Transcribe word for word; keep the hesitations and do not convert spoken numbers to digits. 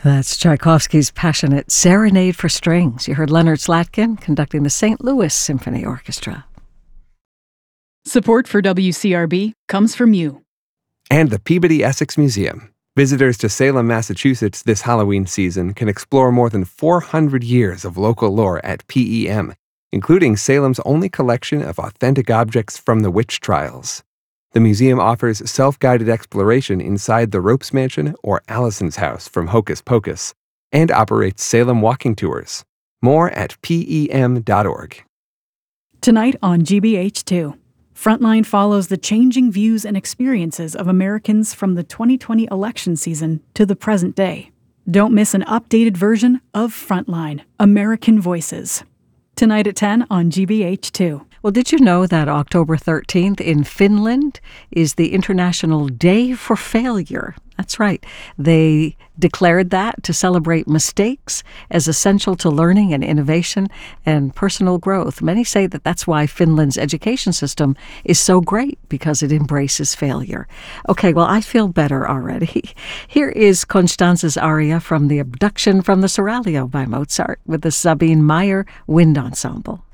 That's Tchaikovsky's passionate Serenade for Strings. You heard Leonard Slatkin conducting the Saint Louis Symphony Orchestra. Support for W C R B comes from you. And the Peabody Essex Museum. Visitors to Salem, Massachusetts this Halloween season can explore more than four hundred years of local lore at P E M, including Salem's only collection of authentic objects from the witch trials. The museum offers self-guided exploration inside the Ropes Mansion or Allison's house from Hocus Pocus, and operates Salem walking tours. More at P E M dot org. Tonight on G B H two, Frontline follows the changing views and experiences of Americans from the twenty twenty election season to the present day. Don't miss an updated version of Frontline, American Voices. Tonight at ten on G B H two. Well, did you know that October thirteenth in Finland is the International Day for Failure? That's right. They declared that to celebrate mistakes as essential to learning and innovation and personal growth. Many say that that's why Finland's education system is so great, because it embraces failure. Okay, well, I feel better already. Here is Constanze's aria from the Abduction from the Seraglio by Mozart with the Sabine Meyer Wind Ensemble.